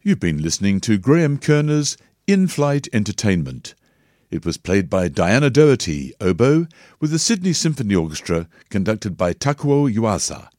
You've been listening to Graham Kerner's In-Flight Entertainment. It was played by Diana Doherty, oboe, with the Sydney Symphony Orchestra conducted by Takuo Yuasa.